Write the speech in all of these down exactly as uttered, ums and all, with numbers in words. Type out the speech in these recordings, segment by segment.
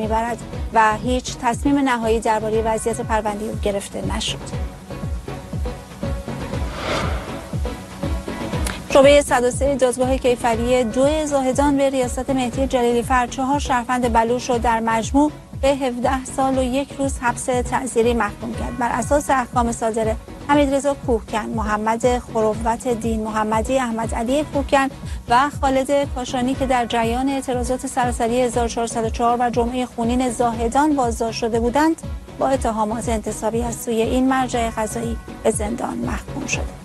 میبرد و هیچ تصمیم نهایی درباره وضعیت پرونده او گرفته نشد. شعبه صد و سه دادگاه کیفری دو زاهدان به ریاست مهدی جلیلی فر چهار شهروند بلوچ را در مجموع به هفده سال و یک روز حبس تعزیری محکوم کرد. بر اساس احکام صادره حمیدرضا کوهکن، محمد خروت دین محمدی، احمد علی کوهکن و خالد کاشانی که در جریان اعتراضات سراسری هزار و چهارصد و چهار و جمعه خونین زاهدان بازداشت شده بودند، با اتهامات انتصابی از سوی این مرجع قضایی به زندان محکوم شده.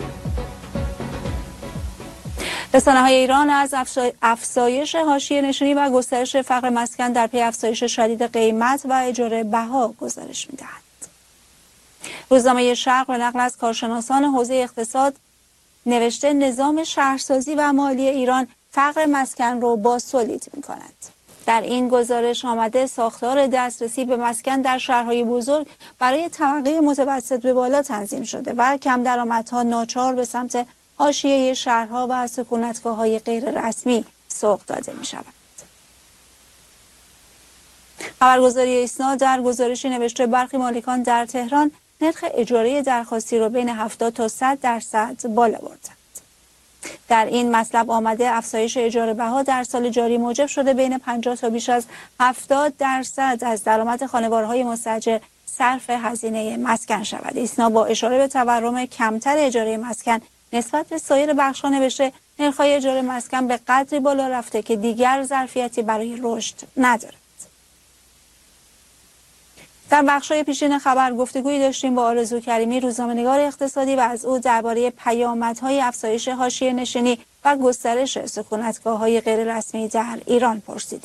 رسانه‌های ایران از افزایش حاشیه نشینی و گسترش فقر مسکن در پی افزایش شدید قیمت و اجاره بها گزارش می‌دهند. روزنامه شرق به نقل از کارشناسان حوزه اقتصاد نوشته نظام شهرسازی و مالی ایران فقر مسکن را بازتولید می‌کند. در این گزارش آمده ساختار دسترسی به مسکن در شهرهای بزرگ برای طبقه متوسط به بالا تنظیم شده و کم درآمدها ناچار به سمت حاشیه شهرها و سکونتگاه‌های غیر رسمی سوق داده می شود. خبرگزاری ایسنا در گزارشی نوشته برخی مالکان در تهران نرخ اجاره درخواستی را بین هفتاد تا صد درصد بالا بردند. در این مطلب آمده افزایش اجاره بها در سال جاری موجب شده بین پنجاه تا بیش از هفتاد درصد از درآمد خانوارهای مستاجر صرف هزینه مسکن شود. ایسنا با اشاره به تورم کمتر اجاره مسکن نسبت به سایر بخش‌ها نوشته نرخ‌های اجاره مسکن به قدری بالا رفته که دیگر ظرفیتی برای رشد ندارد. در بخش‌های پیشین خبر گفتگویی داشتیم با آرزو کریمی، روزنامه‌نگار اقتصادی، و از او درباره پیامدهای افزایش حاشیه نشینی و گسترش سکونتگاه‌های غیر رسمی در ایران پرسیدیم.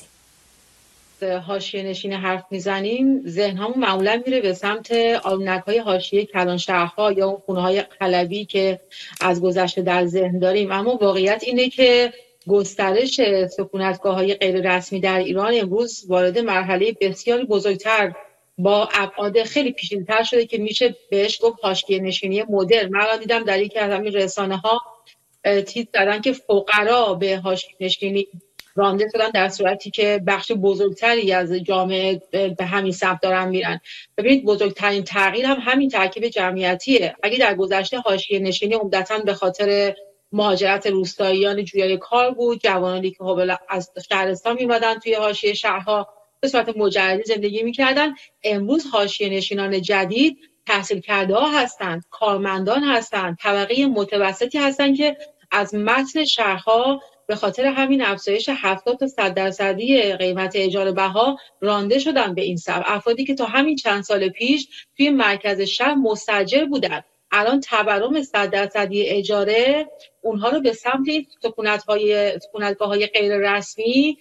حاشیه نشینی حرف میزنیم ذهنمون معمولا میره به سمت آلونک‌های حاشیه کلان شهرها یا اون خونه‌های قلبی که از گذشته در ذهن داریم، اما واقعیت اینه که گسترش سکونتگاه‌های غیر رسمی در ایران امروز وارد مرحله بسیار بزرگتر با ابعاد خیلی پیچیده‌تر شده که میشه بهش گفت حاشیه نشینی مدرن. من دیدم در یکی از همین رسانه‌ها تیتر زدن که فقرا به حاشیه نشینی رانده شدن در صورتی که بخش بزرگتری از جامعه به همین سمت دارن میرن. ببینید بزرگترین تغییر هم همین ترکیب جمعیتیه. اگه در گذشته حاشیه نشینی عمدتاً به خاطر مهاجرت روستاییان جویای کار بود، جوانانی که از شهرستان میمدن توی حاشیه شهرها به صورت مجردی زندگی میکردن، امروز حاشیه نشینان جدید تحصیل کرده ها هستند، کارمندان هستند، طبقه متوسطی هستند که از متن شهرها به خاطر همین افزایش هفتاد تا صد درصدی قیمت اجاره بها رانده شدن به این سبب. افرادی که تا همین چند سال پیش توی مرکز شهر مستاجر بودن، الان تورم صد درصدی اجاره اونها رو به سمت سکونت‌های سکونتگاه‌های غیر رسمی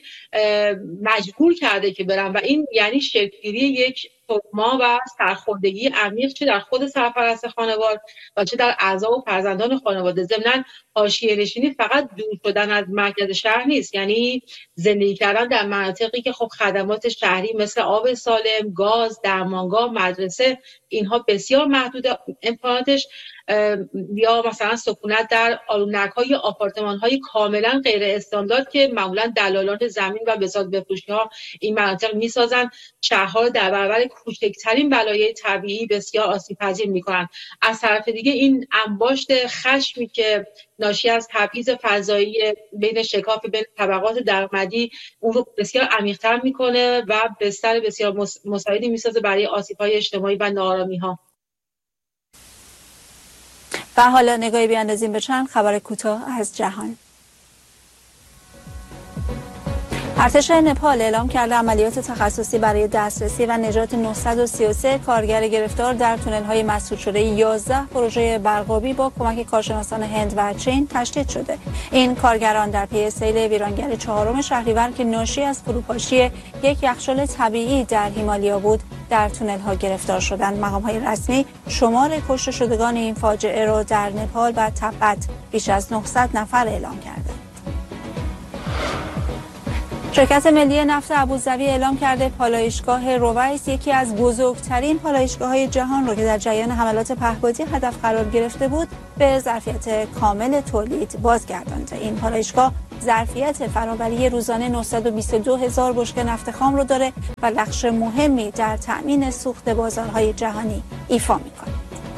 مجبور کرده که برن و این یعنی شکل‌گیری یک تخما و سرخوردگی عمیق چه در خود سرپرست خانوار و چه در اعضا و فرزندان خانواده. ضمناً حاشیه نشینی فقط دور شدن از مرکز شهر نیست، یعنی زندگی کردن در مناطقی که خب خدمات شهری مثل آب سالم، گاز، درمانگاه، مدرسه اینها بسیار محدود امکاناتش، یا مثلا سکونت در آلونک‌های آپارتمان‌های کاملا غیر استاندارد که معمولا دلالان زمین و بساط بفروشی‌ها این مناطق می‌سازن، شهرها در برابر کوچکترین بلایای طبیعی بسیار آسیب‌پذیر می‌کنن. از طرف دیگه این انباشت خشمی که ناشی از تبعیض فضایی بین شکاف بین طبقات درآمدی اون رو بسیار عمیق‌تر می‌کنه و بستر بسیار مساعدی می‌سازه برای آسیب‌های اجتماعی و ناآرامی‌ها. و حالا نگاهی بیاندازیم به چند خبر کوتاه از جهان. ارتش نپال اعلام کرده عملیات تخصصی برای دسترسی و نجات نهصد و سی و سه کارگر گرفتار در تونل‌های مسدود شده یازده پروژه برقابی با کمک کارشناسان هند و چین تشدید شده. این کارگران در پی سیل ویرانگر چهارم شهریور که ناشی از فروپاشی یک یخچال طبیعی در هیمالیا بود در تونل‌ها گرفتار شدند. مقام‌های رسمی شمار کشته شدگان این فاجعه را در نپال و تبت بیش از نهصد نفر اعلام کردند. شرکت ملی نفت ابوظبی اعلام کرده پالایشگاه رویس یکی از بزرگترین پالایشگاه‌های جهان را که در جریان حملات پهپادی هدف قرار گرفته بود به ظرفیت کامل تولید بازگردانده. این پالایشگاه ظرفیت فراوری روزانه نهصد و بیست و دو هزار بشکه نفت خام رو داره و نقش مهمی در تأمین سوخت بازارهای جهانی ایفا میکنه.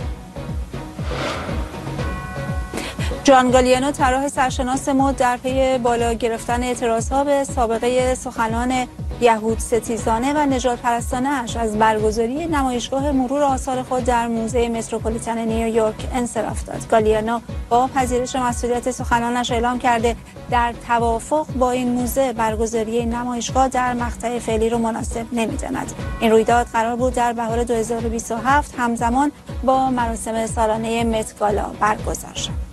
جان گالیانو طراح سرشناس مد در پی بالا گرفتن اعتراضها به سابقه سخنان یهود ستیزانه و نژاد پرستانه اش از برگزاری نمایشگاه مرور آثار خود در موزه متروپولیتن نیویورک انصراف داد. گالیانو با پذیرش مسئولیت سخنانش اعلام کرده در توافق با این موزه برگزاری نمایشگاه در مقطع فعلی رو مناسب نمی‌داند. این رویداد قرار بود در بهار دو هزار و بیست و هفت همزمان با مراسم سالانه مت گالا برگزار شد.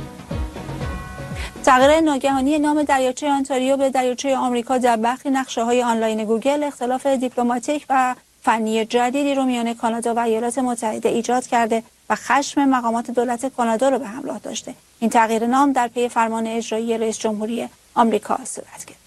تغییر ناگهانی نام دریاچه آنتاریو به دریاچه آمریکا در برخی نقشه‌های آنلاین گوگل اختلاف دیپلماتیک و فنی جدیدی رو میان کانادا و ایالات متحده ایجاد کرده و خشم مقامات دولت کانادا رو به همراه داشته. این تغییر نام در پی فرمان اجرایی رئیس جمهوری آمریکا صورت گرفت.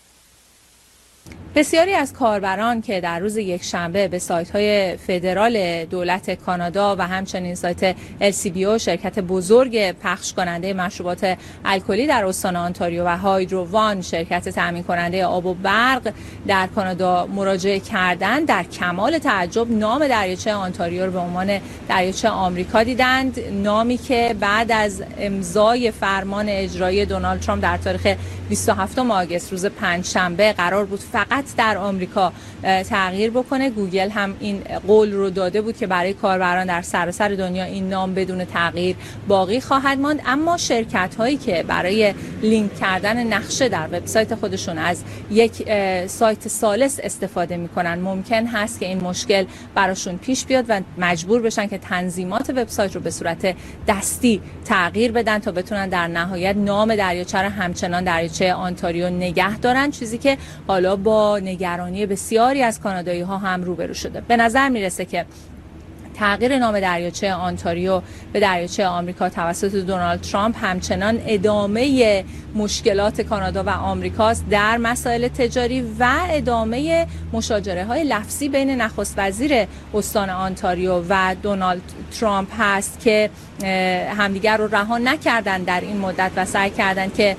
بسیاری از کاربران که در روز یکشنبه به سایت‌های فدرال دولت کانادا و همچنین سایت ال سی بی او شرکت بزرگ پخش کننده مشروبات الکلی در استان آنتاریو و هایدرو وان شرکت تامین کننده آب و برق در کانادا مراجعه کردند، در کمال تعجب نام دریاچه آنتاریو رو به عنوان دریاچه آمریکا دیدند، نامی که بعد از امضای فرمان اجرایی دونالد ترامپ در تاریخ بیست و هفتم آگوست روز پنجشنبه قرار بود فقط در آمریکا تغییر بکنه. گوگل هم این قول رو داده بود که برای کاربران در سراسر دنیا این نام بدون تغییر باقی خواهد ماند، اما شرکت هایی که برای لینک کردن نقشه در وبسایت خودشون از یک سایت ثالث استفاده میکنن ممکن هست که این مشکل براشون پیش بیاد و مجبور بشن که تنظیمات وبسایت رو به صورت دستی تغییر بدن تا بتونن در نهایت نام دریاچه رو همچنان دریاچه آنتاریو نگه دارن، چیزی که حالا با نگرانی بسیاری از کانادایی ها هم روبرو شده. به نظر میرسه که تغییر نام دریاچه آنتاریو به دریاچه آمریکا توسط دونالد ترامپ همچنان ادامه مشکلات کانادا و آمریکاست در مسائل تجاری و ادامه مشاجره های لفظی بین نخست وزیر استان آنتاریو و دونالد ترامپ هست که همدیگر رو رها نکردن در این مدت و سعی کردن که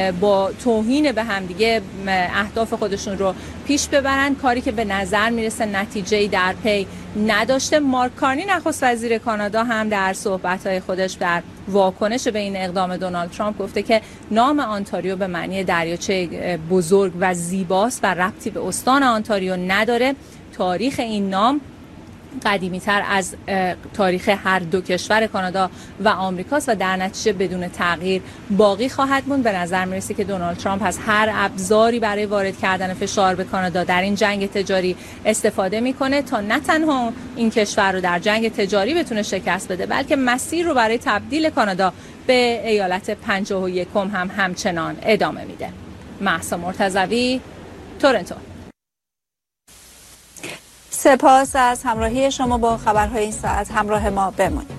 با توهین به همدیگه اهداف خودشون رو پیش ببرن، کاری که به نظر میرسه نتیجه‌ای در پی نداشته. مارک کارنی نخست وزیر کانادا هم در صحبت‌های خودش در واکنش به این اقدام دونالد ترامپ گفته که نام آنتاریو به معنی دریاچه بزرگ و زیباست و ربطی به استان آنتاریو نداره. تاریخ این نام قدیمی تر از تاریخ هر دو کشور کانادا و آمریکاست و در نتیجه بدون تغییر باقی خواهد موند. به نظر میرسه که دونالد ترامپ از هر ابزاری برای وارد کردن فشار به کانادا در این جنگ تجاری استفاده میکنه تا نه تنها این کشور رو در جنگ تجاری بتونه شکست بده، بلکه مسیر رو برای تبدیل کانادا به ایالت پنجاه و یکم هم همچنان ادامه میده. مهسا مرتضوی، تورنتو. سپاس از همراهی شما با خبرهای این ساعت. همراه ما بمانید.